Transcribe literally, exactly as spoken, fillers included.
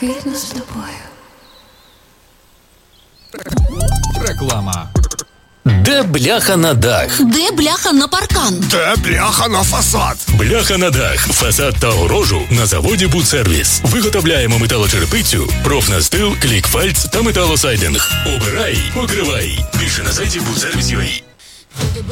квітну з тобою. Реклама. Де бляха на дах? Де бляха на паркан? Де бляха на фасад? Бляха на дах, фасад та огорожу на заводі «Будсервіс». Виготовляємо металочерепицю, профнастил, клікфальц та металосайдинг. Обирай, покривай. Більше на сайті будсервіс крапка ю а.